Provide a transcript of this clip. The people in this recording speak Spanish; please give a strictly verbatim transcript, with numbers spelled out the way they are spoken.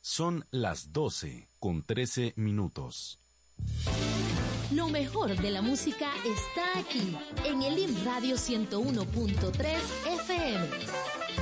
Son las doce con trece minutos. Lo mejor de la música está aquí, en el I M Radio ciento uno punto tres F M.